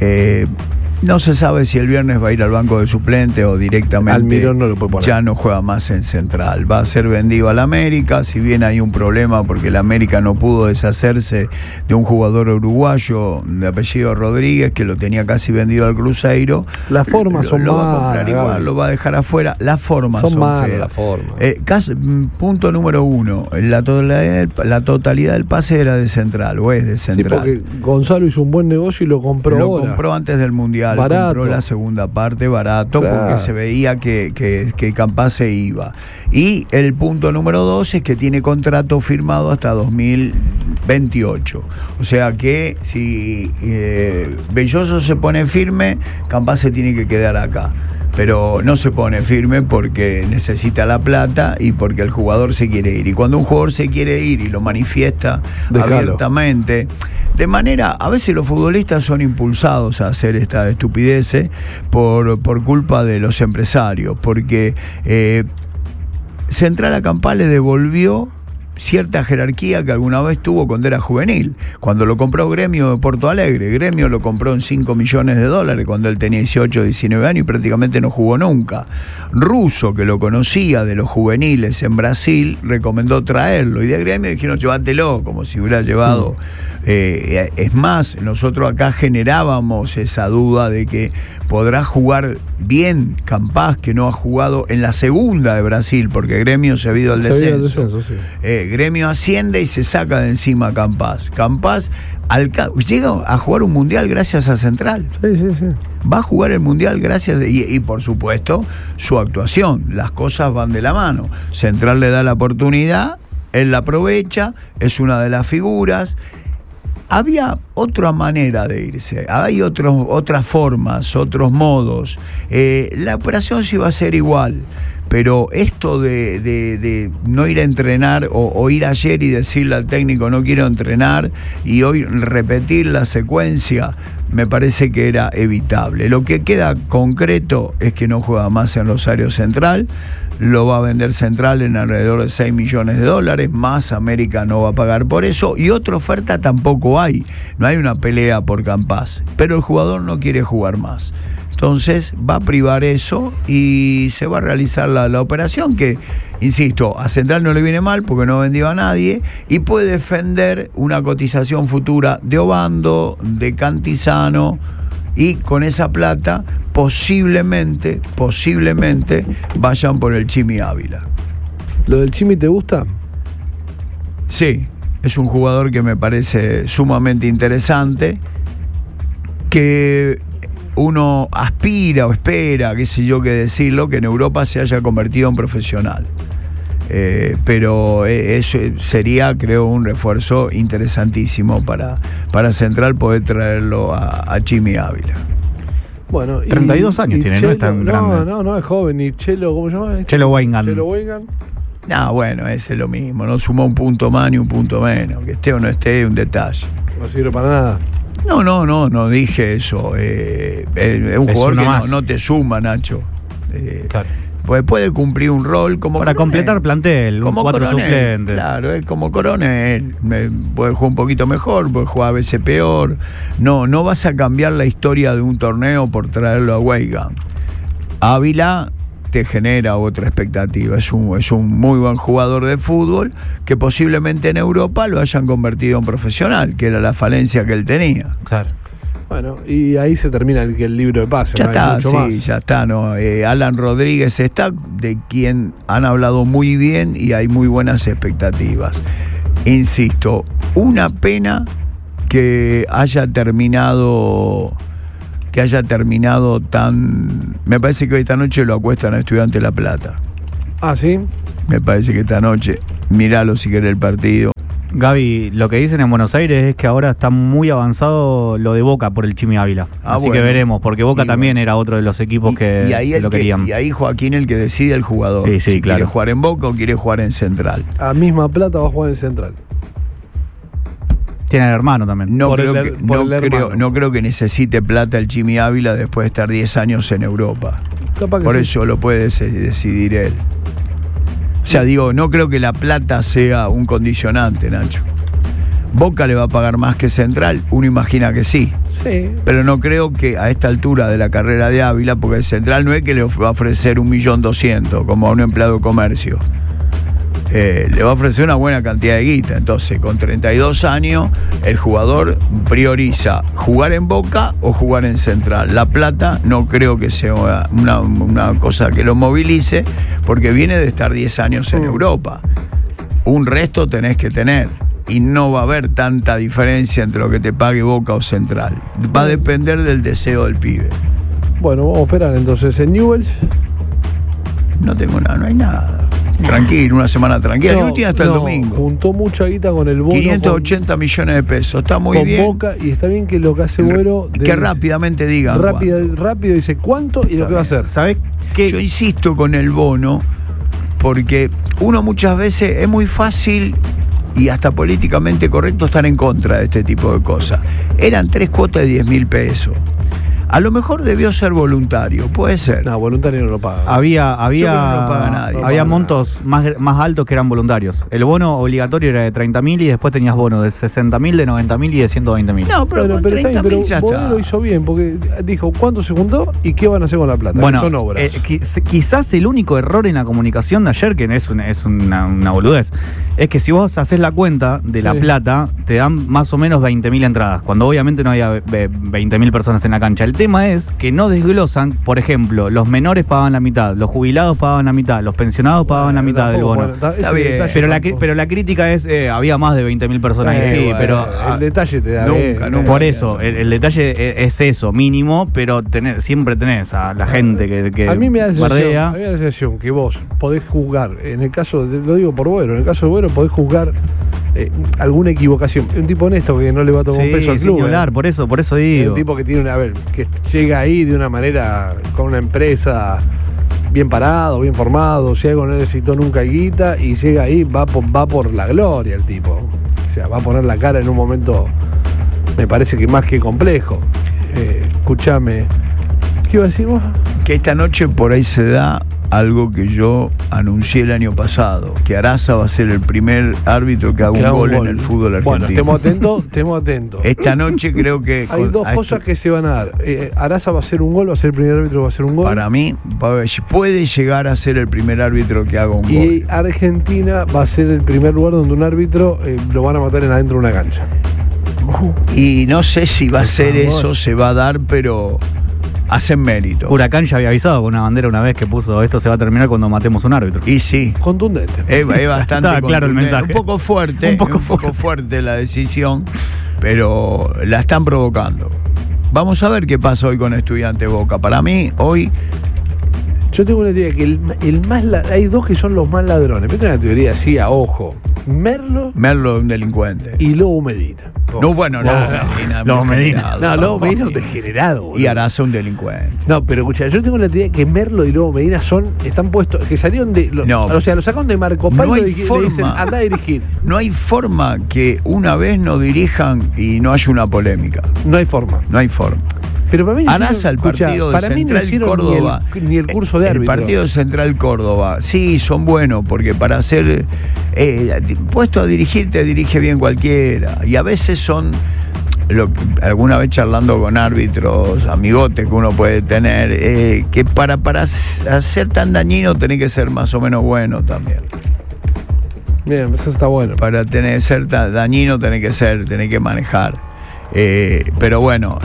Speaker 5: No se sabe si el viernes va a ir al banco de suplente o directamente
Speaker 1: Almirón no lo puede poner.
Speaker 5: Ya no juega más en Central. Va a ser vendido al América, si bien hay un problema porque el América no pudo deshacerse de un jugador uruguayo de apellido Rodríguez que lo tenía casi vendido al Cruzeiro.
Speaker 1: Las formas son
Speaker 5: lo
Speaker 1: malas.
Speaker 5: Va a comprar igual, lo va a dejar afuera. Las formas son
Speaker 1: malas.
Speaker 5: Feas.
Speaker 1: La forma.
Speaker 5: Punto número 1. La totalidad del pase era de Central o es de Central.
Speaker 1: Sí, porque Gonzalo hizo un buen negocio y lo compró ahora.
Speaker 5: Lo compró antes del Mundial.
Speaker 1: Barato.
Speaker 5: Compró la segunda parte barato, claro, porque se veía que Campás se iba. Y el punto número 2 es que tiene contrato firmado hasta 2028. O sea que si Belloso se pone firme, Campás se tiene que quedar acá. Pero no se pone firme porque necesita la plata y porque el jugador se quiere ir. Y cuando un jugador se quiere ir y lo manifiesta abiertamente, de manera, a veces los futbolistas son impulsados a hacer esta estupidez por culpa de los empresarios, porque Central a Campás le devolvió cierta jerarquía que alguna vez tuvo cuando era juvenil. Cuando lo compró Gremio de Porto Alegre, Gremio lo compró en $5 millones cuando él tenía 18 o 19 años y prácticamente no jugó nunca. Russo, que lo conocía de los juveniles en Brasil, recomendó traerlo, y de Gremio dijeron llévatelo, como si hubiera llevado. Es más, nosotros acá generábamos esa duda de que podrá jugar bien Campás, que no ha jugado en la segunda de Brasil, porque Gremio se ha ido al descenso.
Speaker 1: Sí.
Speaker 5: Gremio asciende y se saca de encima a Campás. Campás llega a jugar un mundial gracias a Central.
Speaker 1: Sí.
Speaker 5: Va a jugar el mundial gracias y por supuesto su actuación. Las cosas van de la mano. Central le da la oportunidad, él la aprovecha, es una de las figuras. Había otra manera de irse, hay otras formas, otros modos. La operación sí va a ser igual, pero esto de no ir a entrenar o ir ayer y decirle al técnico no quiero entrenar y hoy repetir la secuencia, me parece que era evitable. Lo que queda concreto es que no juega más en Rosario Central. Lo va a vender Central en alrededor de $6 millones, más América no va a pagar por eso, y otra oferta tampoco hay. No hay una pelea por Campás, pero el jugador no quiere jugar más. Entonces va a privar eso y se va a realizar la operación que, insisto, a Central no le viene mal porque no vendió a nadie y puede defender una cotización futura de Obando, de Cantizano, y con esa plata posiblemente vayan por el Chimi Ávila.
Speaker 1: ¿Lo del Chimi te gusta?
Speaker 5: Sí, es un jugador que me parece sumamente interesante, que uno aspira o espera, qué sé yo qué decirlo, que en Europa se haya convertido en profesional. Pero eso sería, creo, un refuerzo interesantísimo para Central poder traerlo a Chimi Ávila.
Speaker 1: Bueno,
Speaker 2: 32 años tiene,
Speaker 1: Chelo,
Speaker 2: no es tan grande.
Speaker 1: No, es joven. ¿Y Chelo, cómo se llama?
Speaker 2: Chelo Weigand.
Speaker 5: No, bueno, ese es lo mismo. No sumó un punto más ni un punto menos. Que esté o no esté, un detalle.
Speaker 1: No sirve para nada.
Speaker 5: No dije eso. Es un jugador que no te suma, Nacho.
Speaker 2: Claro.
Speaker 5: Pues puede cumplir un rol como
Speaker 2: para
Speaker 5: Coronel.
Speaker 2: completar plantel,
Speaker 5: Como
Speaker 2: 4
Speaker 5: Coronel,
Speaker 2: suplentes.
Speaker 5: claro, es como Coronel. Puede jugar un poquito mejor, puede jugar a veces peor. No vas a cambiar la historia de un torneo por traerlo a Weigand. Ávila te genera otra expectativa. Es un muy buen jugador de fútbol que posiblemente en Europa lo hayan convertido en profesional, que era la falencia que él tenía.
Speaker 3: Claro.
Speaker 1: Bueno, y ahí se termina el libro de pases.
Speaker 5: Ya
Speaker 1: no hay
Speaker 5: está,
Speaker 1: mucho
Speaker 5: sí,
Speaker 1: más.
Speaker 5: ya está. ¿No? Alan Rodríguez está, de quien han hablado muy bien y hay muy buenas expectativas. Insisto, una pena que haya terminado tan... Me parece que esta noche lo acuestan a Estudiante de La Plata.
Speaker 1: Ah, ¿sí?
Speaker 5: Me parece que esta noche, miralo si querés el partido.
Speaker 2: Gaby, lo que dicen en Buenos Aires es que ahora está muy avanzado lo de Boca por el Chimi Ávila. Así
Speaker 5: bueno.
Speaker 2: que veremos, porque Boca
Speaker 5: Y
Speaker 2: también
Speaker 5: bueno.
Speaker 2: era otro de los equipos que lo querían.
Speaker 5: Y ahí Joaquín el que decide el jugador.
Speaker 2: Sí,
Speaker 5: si
Speaker 2: claro.
Speaker 5: quiere jugar en Boca o quiere jugar en Central.
Speaker 1: A misma plata va a jugar en Central.
Speaker 2: Tiene el hermano también.
Speaker 5: No
Speaker 1: Por
Speaker 5: creo,
Speaker 1: el-
Speaker 5: que,
Speaker 1: por
Speaker 5: no,
Speaker 1: el
Speaker 5: creo,
Speaker 1: hermano.
Speaker 5: no creo que necesite plata el Chimi Ávila después de estar 10 años en Europa.
Speaker 1: Capaz que
Speaker 5: Por
Speaker 1: sí.
Speaker 5: eso lo puede decidir él. O sea, digo, no creo que la plata sea un condicionante, Nacho. Boca le va a pagar más que Central, uno imagina que sí.
Speaker 1: Sí.
Speaker 5: Pero no creo que a esta altura de la carrera de Ávila, porque el Central no es que le va a ofrecer 1.200.000 como a un empleado de comercio. Le va a ofrecer una buena cantidad de guita. Entonces, con 32 años, el jugador prioriza jugar en Boca o jugar en Central. La plata no creo que sea una cosa que lo movilice, porque viene de estar 10 años en Europa. Un resto tenés que tener. Y no va a haber tanta diferencia entre lo que te pague Boca o Central. Va a depender del deseo del pibe.
Speaker 1: Bueno, vamos a esperar entonces en Newell's.
Speaker 5: No tengo nada, no hay nada. Tranquilo, una semana tranquila.
Speaker 1: No,
Speaker 5: La última hasta el
Speaker 1: no,
Speaker 5: domingo.
Speaker 1: Juntó mucha guita con el bono.
Speaker 5: 580 millones de pesos. Está muy
Speaker 1: con
Speaker 5: bien.
Speaker 1: Boca, y está bien que lo que hace Güero.
Speaker 5: Que rápidamente digan.
Speaker 1: Rápido dice cuánto y lo que va a hacer.
Speaker 2: ¿Sabés qué?
Speaker 5: Yo insisto con el bono, porque uno muchas veces es muy fácil y hasta políticamente correcto estar en contra de este tipo de cosas. Eran 3 cuotas de 10.000 pesos. A lo mejor debió ser voluntario, puede ser.
Speaker 1: No, voluntario no lo paga.
Speaker 2: Había
Speaker 5: Yo creo que no lo paga nadie.
Speaker 2: había
Speaker 1: No,
Speaker 2: montos más altos que eran voluntarios. El bono obligatorio era de 30.000 y después tenías bonos de 60.000, de 90.000 y de 120.000.
Speaker 5: No, pero
Speaker 1: Bueno,
Speaker 5: con
Speaker 1: pero está bien,
Speaker 5: 30.000 ya
Speaker 1: pero Bodero
Speaker 5: está.
Speaker 1: hizo bien porque dijo cuánto se juntó y qué van a hacer con la plata.
Speaker 2: Bueno,
Speaker 1: Que son obras.
Speaker 2: quizás el único error en la comunicación de ayer, que es una boludez, es que si vos haces la cuenta de la
Speaker 1: Sí.
Speaker 2: plata, te dan más o menos 20.000 entradas, cuando obviamente no había 20.000 personas en la cancha. El tema es que no desglosan, por ejemplo, los menores pagaban la mitad, los jubilados pagaban la mitad, los pensionados pagaban la mitad del
Speaker 1: Tampoco,
Speaker 2: bono.
Speaker 1: bueno,
Speaker 5: Está
Speaker 1: ese
Speaker 5: bien.
Speaker 1: detalle
Speaker 2: Pero la crítica es, había más de 20.000 personas ahí, sí,
Speaker 5: bueno,
Speaker 2: pero...
Speaker 1: el detalle te da
Speaker 5: Nunca,
Speaker 1: bien.
Speaker 5: nunca.
Speaker 2: Por eso, el detalle es eso, mínimo, pero siempre tenés a la gente que
Speaker 1: A mí me da la
Speaker 2: bardea.
Speaker 1: sensación que vos podés juzgar, en el caso, lo digo por Güero, en el caso de Güero podés juzgar alguna equivocación. Un tipo honesto que no le va a tomar un peso al
Speaker 2: sin
Speaker 1: club.
Speaker 2: hablar, por eso digo.
Speaker 1: Un tipo que tiene que llega ahí de una manera, con una empresa bien parado, bien formado, si algo no necesitó nunca guita, y llega ahí, va por la gloria el tipo. O sea, va a poner la cara en un momento, me parece que más que complejo. Escúchame, ¿qué iba a decir vos?
Speaker 5: Que esta noche por ahí se da algo que yo anuncié el año pasado, que Araza va a ser el primer árbitro que haga
Speaker 1: Que
Speaker 5: un
Speaker 1: haga
Speaker 5: gol en el fútbol argentino.
Speaker 1: Bueno, estemos atentos.
Speaker 5: Esta noche creo que...
Speaker 1: Hay dos cosas que se van a dar. Araza va a hacer un gol, va a ser el primer árbitro que va a hacer un gol.
Speaker 5: Para mí puede llegar a ser el primer árbitro que haga un
Speaker 1: Y
Speaker 5: gol.
Speaker 1: Argentina va a ser el primer lugar donde un árbitro lo van a matar en adentro de una cancha.
Speaker 5: Y no sé si va a ser
Speaker 1: favor.
Speaker 5: eso, se va a dar, pero hacen mérito.
Speaker 2: Huracán ya había avisado con una bandera una vez que puso esto se va a terminar cuando matemos un árbitro.
Speaker 5: Y sí,
Speaker 1: Contundente.
Speaker 5: es bastante
Speaker 2: Estaba claro el
Speaker 5: contundente.
Speaker 2: mensaje.
Speaker 5: Un poco fuerte,
Speaker 2: Un poco
Speaker 5: fuerte la decisión, pero la están provocando. Vamos a ver qué pasa hoy con Estudiante Boca. Para mí, hoy
Speaker 1: Yo tengo una teoría que hay dos que son los más ladrones. Pero tengo una teoría así a ojo. Merlo
Speaker 5: Merlo es un delincuente.
Speaker 1: y Lobo Medina.
Speaker 5: No, bueno, no.
Speaker 2: Lobo Medina.
Speaker 5: degenerado.
Speaker 1: No, Lobo Medina es un degenerado. boludo.
Speaker 5: Y Araza un delincuente.
Speaker 1: No, pero escucha, yo tengo la teoría que Merlo y Lobo Medina están puestos, que salieron de.
Speaker 5: No.
Speaker 1: O sea, lo sacaron de Marco Polo
Speaker 5: No hay
Speaker 1: y le dicen,
Speaker 5: forma.
Speaker 1: anda a dirigir.
Speaker 5: No hay forma que una vez no dirijan y no haya una polémica.
Speaker 1: No hay forma.
Speaker 5: No hay forma.
Speaker 1: Pero para mí no
Speaker 5: Araza, el
Speaker 1: escuchá,
Speaker 5: partido de
Speaker 1: para mí no
Speaker 5: Central
Speaker 1: hicieron
Speaker 5: Córdoba.
Speaker 1: ni el curso de árbitro.
Speaker 5: El partido de Central Córdoba. Sí, son buenos, porque para ser puesto a dirigir, te dirige bien cualquiera. Y a veces son. Alguna vez charlando con árbitros, amigotes que uno puede tener, que para ser tan dañino tenés que ser más o menos bueno también.
Speaker 1: Bien, eso está bueno.
Speaker 5: Para ser tan dañino tenés que manejar. Pero bueno,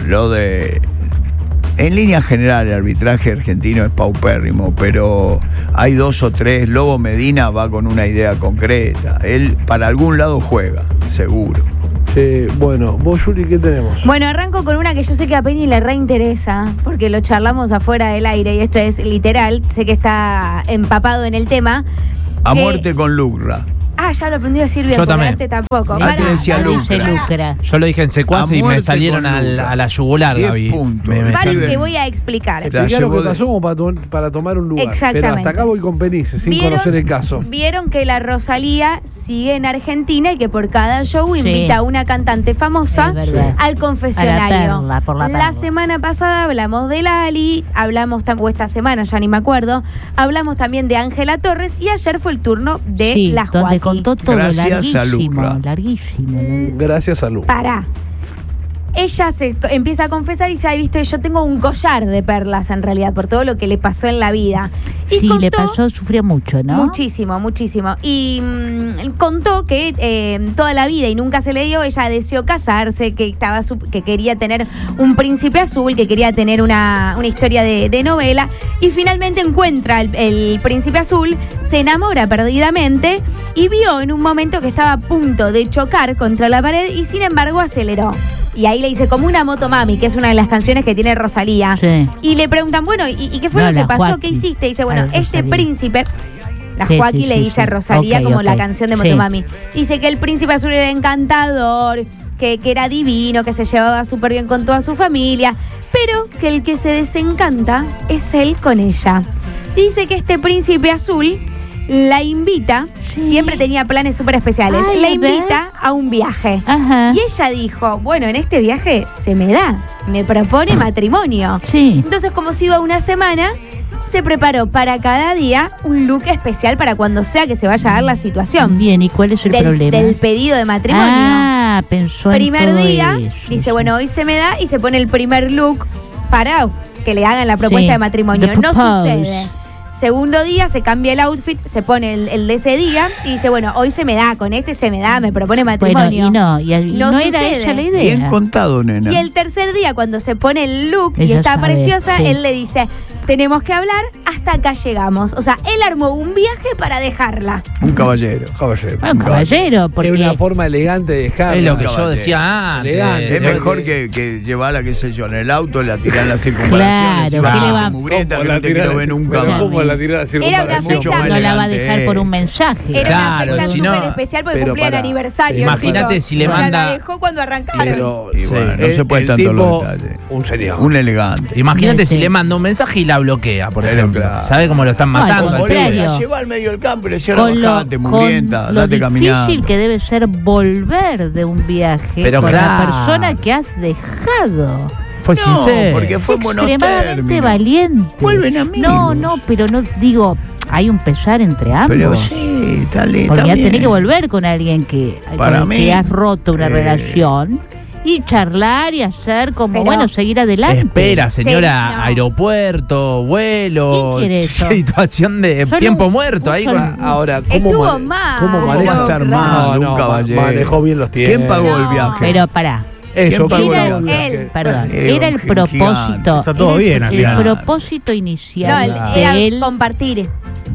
Speaker 5: en línea general el arbitraje argentino es paupérrimo, pero hay 2 o 3. Lobo Medina va con una idea concreta. Él para algún lado juega, seguro.
Speaker 1: Bueno, vos, Juli, ¿qué tenemos?
Speaker 6: Bueno, arranco con una que yo sé que a Penny le reinteresa, porque lo charlamos afuera del aire y esto es literal, sé que está empapado en el tema.
Speaker 5: A muerte con Lucra.
Speaker 6: Ya lo aprendí a decir bien,
Speaker 3: Yo
Speaker 6: porque
Speaker 3: también.
Speaker 6: antes tampoco.
Speaker 5: Antes decía Lucra.
Speaker 3: Yo lo dije en secuace
Speaker 5: A
Speaker 3: y me
Speaker 5: muerte
Speaker 3: salieron
Speaker 5: con Lucra.
Speaker 3: a la yugular,
Speaker 5: 10
Speaker 3: Gaby.
Speaker 5: puntos.
Speaker 6: Paren
Speaker 5: Escriben.
Speaker 6: que voy a explicar.
Speaker 1: Explicar lo que
Speaker 5: llevó
Speaker 1: pasó como para tomar un lugar.
Speaker 6: Exactamente.
Speaker 1: Pero hasta acá voy con Penice, sin conocer el caso.
Speaker 6: Vieron que la Rosalía sigue en Argentina y que por cada show
Speaker 4: Sí.
Speaker 6: invita a una cantante famosa
Speaker 4: Es verdad.
Speaker 6: al confesionario.
Speaker 4: A la perla, por la
Speaker 6: La
Speaker 4: perla.
Speaker 6: semana pasada hablamos de Lali, o esta semana ya ni me acuerdo, hablamos también de Ángela Torres y ayer fue el turno de
Speaker 4: Sí,
Speaker 6: la
Speaker 4: donde
Speaker 6: Joaquín.
Speaker 4: contó todo
Speaker 5: Gracias a Lucra.
Speaker 4: larguísimo.
Speaker 1: Gracias a Lu.
Speaker 6: Pará. Ella se empieza a confesar y dice, viste, yo tengo un collar de perlas en realidad por todo lo que le pasó en la vida. Y
Speaker 4: Sí,
Speaker 6: contó,
Speaker 4: le pasó, sufrió mucho, ¿no?
Speaker 6: Muchísimo, muchísimo. Y contó que toda la vida y nunca se le dio, ella deseó casarse, que quería tener un príncipe azul, que quería tener una historia de novela, y finalmente encuentra el príncipe azul, se enamora perdidamente y vio en un momento que estaba a punto de chocar contra la pared y sin embargo aceleró. Y ahí le dice, como una motomami, que es una de las canciones que tiene Rosalía.
Speaker 4: Sí.
Speaker 6: Y le preguntan, bueno, ¿y qué fue
Speaker 4: No,
Speaker 6: lo que
Speaker 4: la
Speaker 6: pasó?
Speaker 4: Joaquín.
Speaker 6: ¿Qué hiciste? Y dice, bueno, este
Speaker 4: Rosalía.
Speaker 6: príncipe, la
Speaker 4: Sí,
Speaker 6: Joaquín
Speaker 4: sí,
Speaker 6: le
Speaker 4: sí,
Speaker 6: dice a
Speaker 4: sí.
Speaker 6: Rosalía
Speaker 4: Ok,
Speaker 6: como
Speaker 4: ok.
Speaker 6: la canción de
Speaker 4: Sí.
Speaker 6: Motomami. Dice que el príncipe azul era encantador, que era divino, que se llevaba súper bien con toda su familia, pero que el que se desencanta es él con ella. Dice que este príncipe azul la invita, siempre tenía planes súper especiales,
Speaker 4: Ay,
Speaker 6: la
Speaker 4: a ver.
Speaker 6: invita a un viaje.
Speaker 4: Ajá.
Speaker 6: Y ella dijo, bueno, en este viaje se me da, me propone matrimonio.
Speaker 4: Sí.
Speaker 6: Entonces, como se iba una semana, se preparó para cada día un look especial para cuando sea que se vaya a dar la situación.
Speaker 4: Bien, ¿y cuál es el problema?
Speaker 6: Del pedido de matrimonio.
Speaker 4: Pensó en
Speaker 6: Primer
Speaker 4: todo
Speaker 6: día,
Speaker 4: eso,
Speaker 6: dice,
Speaker 4: sí.
Speaker 6: bueno, hoy se me da y se pone el primer look para que le hagan la propuesta
Speaker 4: Sí,
Speaker 6: de matrimonio.
Speaker 4: the
Speaker 6: No
Speaker 4: propose.
Speaker 6: sucede. Segundo día se cambia el outfit, se pone el de ese día y dice, bueno, hoy se me da, con este se me da, me propone matrimonio.
Speaker 4: Bueno, y
Speaker 6: No
Speaker 4: no era
Speaker 6: sucede.
Speaker 4: esa la idea.
Speaker 5: Bien contado, nena.
Speaker 6: Y el tercer día, cuando se pone el look y
Speaker 4: Ella
Speaker 6: está
Speaker 4: sabe,
Speaker 6: preciosa,
Speaker 4: sí.
Speaker 6: él le dice, tenemos que hablar, hasta acá llegamos. O sea, él armó un viaje para dejarla.
Speaker 5: Un caballero.
Speaker 1: Caballero.
Speaker 4: Ah, caballero, porque
Speaker 1: Es una forma elegante de dejarla.
Speaker 3: Es lo que yo
Speaker 5: Caballero.
Speaker 3: decía antes.
Speaker 1: Elegante.
Speaker 5: Es mejor que llevarla, qué sé yo, en el auto, la tirar en las circunvalaciones.
Speaker 4: Claro,
Speaker 5: y
Speaker 4: ¿qué le va-
Speaker 5: mugrienta, que
Speaker 1: ¿Cómo
Speaker 5: no
Speaker 1: la
Speaker 5: te
Speaker 1: tirás?
Speaker 5: quiero ver nunca
Speaker 1: Pero
Speaker 5: más.
Speaker 1: ¿cómo la tirás a
Speaker 6: Era una
Speaker 1: circunvalación?
Speaker 5: Mucho
Speaker 6: fecha-
Speaker 5: más
Speaker 4: no la va a
Speaker 5: elegante,
Speaker 4: dejar por un mensaje.
Speaker 6: Era
Speaker 3: Claro,
Speaker 6: una fecha
Speaker 3: si no-
Speaker 6: súper especial porque
Speaker 1: pero
Speaker 6: cumplían
Speaker 1: pará.
Speaker 6: aniversario.
Speaker 3: Imagínate
Speaker 6: chicos.
Speaker 3: si le
Speaker 6: O sea,
Speaker 3: manda-
Speaker 6: la dejó cuando arrancaron.
Speaker 1: Pero
Speaker 5: Y bueno, no
Speaker 1: el-
Speaker 5: se puede
Speaker 1: el
Speaker 5: tanto los
Speaker 1: tipo,
Speaker 5: detalles.
Speaker 1: un señor.
Speaker 5: Un elegante.
Speaker 3: Imagínate
Speaker 4: Sí.
Speaker 3: si le manda un mensaje y la bloquea, por
Speaker 5: Pero
Speaker 3: ejemplo.
Speaker 5: claro.
Speaker 3: ¿Sabe cómo lo están
Speaker 4: No, al
Speaker 3: matando? al
Speaker 4: contrario.
Speaker 3: pibe?
Speaker 5: La lleva al medio del campo y le cierra
Speaker 4: Con lo,
Speaker 5: bajante, mugrienta,
Speaker 4: con lo
Speaker 5: date
Speaker 4: difícil
Speaker 5: caminando.
Speaker 4: que debe ser volver de un viaje
Speaker 3: Pero
Speaker 4: con
Speaker 3: claro.
Speaker 4: la persona que has dejado.
Speaker 3: Fue
Speaker 5: No,
Speaker 3: sincero.
Speaker 5: porque fue en buenos
Speaker 4: Extremadamente
Speaker 5: términos.
Speaker 4: valiente.
Speaker 5: Vuelven amigos.
Speaker 4: No, pero no digo, hay un pesar entre ambos.
Speaker 5: Pero sí, está
Speaker 4: Porque ya
Speaker 5: bien.
Speaker 4: tenés que volver con alguien que,
Speaker 5: Para
Speaker 4: con el
Speaker 5: mí,
Speaker 4: que has roto una relación y charlar y hacer como,
Speaker 6: Pero-
Speaker 4: bueno, seguir adelante.
Speaker 3: Espera, señora,
Speaker 6: Sí, no.
Speaker 3: aeropuerto, vuelo,
Speaker 4: ¿Quién quiere eso?
Speaker 3: situación de
Speaker 4: Solo
Speaker 3: tiempo
Speaker 4: un-
Speaker 3: muerto
Speaker 4: un
Speaker 3: ahí.
Speaker 4: solo-
Speaker 3: con-
Speaker 1: Ahora, ¿cómo,
Speaker 6: Estuvo mal.
Speaker 1: ¿cómo
Speaker 5: ¿Cómo
Speaker 1: maneja?
Speaker 5: va a estar
Speaker 6: No,
Speaker 5: mal,
Speaker 1: no,
Speaker 5: un caballero?
Speaker 1: manejó bien los tiempos.
Speaker 5: ¿Quién pagó el
Speaker 6: No.
Speaker 5: viaje?
Speaker 4: Pero pará.
Speaker 1: Eso,
Speaker 5: ¿Quién pagó
Speaker 1: pagó
Speaker 6: el
Speaker 1: el
Speaker 6: viaje?
Speaker 1: viaje.
Speaker 4: Perdón,
Speaker 5: Eh,
Speaker 4: era el
Speaker 5: un gigante.
Speaker 4: propósito.
Speaker 2: Está todo
Speaker 4: era
Speaker 2: bien al
Speaker 4: el
Speaker 2: final.
Speaker 4: propósito
Speaker 6: No,
Speaker 4: inicial
Speaker 6: era
Speaker 4: de él,
Speaker 6: compartir.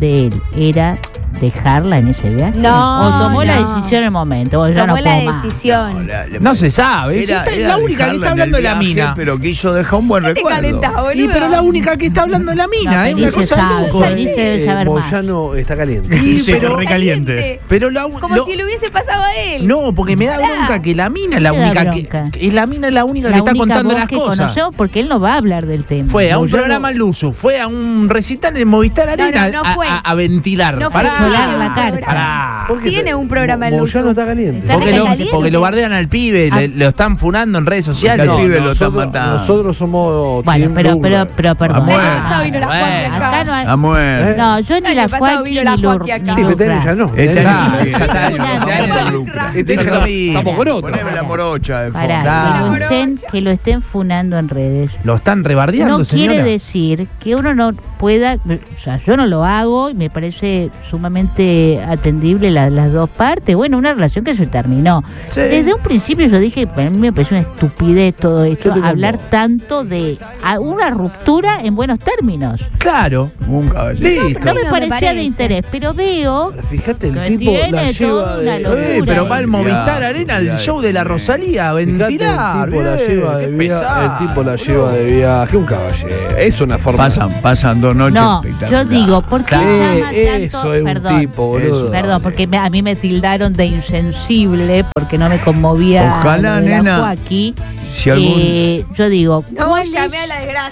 Speaker 4: era dejarla en ese viaje.
Speaker 6: No,
Speaker 4: O tomó la
Speaker 6: no.
Speaker 4: decisión en el momento. O ya
Speaker 6: Tomó
Speaker 4: no
Speaker 6: la
Speaker 4: puedo más.
Speaker 6: decisión.
Speaker 3: No se sabe. Si esta es la única que
Speaker 5: dejarla
Speaker 3: está
Speaker 5: en
Speaker 3: hablando
Speaker 5: el
Speaker 3: de la
Speaker 5: viaje,
Speaker 3: mina.
Speaker 5: Pero quiso dejar un buen
Speaker 6: Te
Speaker 5: recuerdo.
Speaker 6: calentás, boludo.
Speaker 3: Y pero la única que está hablando de la mina,
Speaker 4: No,
Speaker 3: es una
Speaker 4: Felice
Speaker 3: cosa
Speaker 4: sabe,
Speaker 3: loca.
Speaker 4: Felice debe saber más.
Speaker 1: Moyano está caliente.
Speaker 3: Y
Speaker 2: Sí,
Speaker 3: pero,
Speaker 2: recaliente.
Speaker 3: pero la
Speaker 6: Como
Speaker 3: lo-
Speaker 6: si le hubiese pasado a él.
Speaker 3: No, porque me da
Speaker 6: Pará.
Speaker 3: bronca que la mina es la
Speaker 4: ¿Qué te da
Speaker 3: única
Speaker 4: bronca?
Speaker 3: que es la mina es la única
Speaker 4: La
Speaker 3: que está
Speaker 4: única
Speaker 3: contando
Speaker 4: voz
Speaker 3: las
Speaker 4: que
Speaker 3: cosas.
Speaker 4: conocemos porque él no va a hablar del tema.
Speaker 3: Fue a un
Speaker 1: Moyano-
Speaker 3: programa al uso, fue a un recital en Movistar Arena
Speaker 6: no fue.
Speaker 3: a ventilar.
Speaker 6: No fue
Speaker 3: Pará,
Speaker 6: un
Speaker 4: violar la carta.
Speaker 3: Pará.
Speaker 1: ¿Por qué
Speaker 6: Tiene
Speaker 1: te-
Speaker 6: un programa en
Speaker 1: Moyano
Speaker 6: Luzu.
Speaker 1: está caliente.
Speaker 6: Está
Speaker 3: Porque
Speaker 6: recaliente.
Speaker 3: porque lo bardean al pibe, lo están funando en redes sociales.
Speaker 5: Porque al pibe lo están
Speaker 1: nosotros,
Speaker 5: matando.
Speaker 1: nosotros somos
Speaker 4: Bueno,
Speaker 1: Team
Speaker 4: pero
Speaker 1: Lula.
Speaker 4: perdón.
Speaker 6: El año pasado vino la
Speaker 3: Bueno,
Speaker 6: Joaquín acá.
Speaker 4: Acá no hay.
Speaker 5: A muerte.
Speaker 4: No, yo ni
Speaker 6: El
Speaker 4: la
Speaker 6: año pasado
Speaker 4: Joaquín
Speaker 6: vino la
Speaker 4: ni
Speaker 6: Joaquín acá.
Speaker 1: Sí, pero este año ya no.
Speaker 5: Este
Speaker 1: Este
Speaker 5: año
Speaker 1: año-
Speaker 5: sí, este año
Speaker 4: Una-
Speaker 5: no te
Speaker 6: una-
Speaker 5: involucra.
Speaker 1: Este año
Speaker 3: Déjalo ir.
Speaker 1: estamos con otro.
Speaker 5: Poneme la morocha de fondo.
Speaker 4: Pará,
Speaker 3: Claro.
Speaker 4: que lo estén funando en redes.
Speaker 3: Lo están rebardeando,
Speaker 4: No
Speaker 3: señora.
Speaker 4: quiere decir que uno no pueda, o sea, yo no lo hago y me parece sumamente atendible las dos partes. Bueno, una relación que se terminó.
Speaker 3: Sí.
Speaker 4: Desde un principio yo dije, para mí me parece una estupidez todo esto,
Speaker 1: Yo te
Speaker 4: hablar
Speaker 1: compro.
Speaker 4: tanto de una ruptura en buenos términos.
Speaker 3: Claro.
Speaker 5: Un caballero.
Speaker 3: Listo.
Speaker 4: No me
Speaker 6: me
Speaker 4: parecía
Speaker 6: parece.
Speaker 4: de interés, pero veo
Speaker 1: Fíjate, el
Speaker 4: Que
Speaker 1: tipo la
Speaker 4: tiene
Speaker 1: lleva
Speaker 4: toda una
Speaker 1: de.
Speaker 4: locura.
Speaker 3: Pero va el Movistar
Speaker 5: Ya,
Speaker 3: Arena, el
Speaker 5: ya,
Speaker 3: show de la Rosalía, a
Speaker 1: Fíjate,
Speaker 3: ventilar.
Speaker 1: el tipo la lleva de
Speaker 3: qué
Speaker 1: viaje.
Speaker 3: pesado.
Speaker 1: El tipo la lleva de viaje. Un caballero. Es una forma.
Speaker 5: Pasan 2 noches
Speaker 4: no, yo
Speaker 5: espectaculares.
Speaker 4: digo, ¿por qué llama tanto?
Speaker 1: Eso es
Speaker 4: Perdón.
Speaker 1: un tipo, boludo.
Speaker 5: Eso.
Speaker 4: Perdón, porque a mí me tildaron de insensible porque no me conmovía
Speaker 5: Ojalá,
Speaker 4: lo de la
Speaker 5: nena,
Speaker 4: Joaquín.
Speaker 5: si algún-
Speaker 4: Yo digo,
Speaker 6: No
Speaker 4: ¿cuál
Speaker 6: llamé
Speaker 4: es-
Speaker 6: a la desgracia.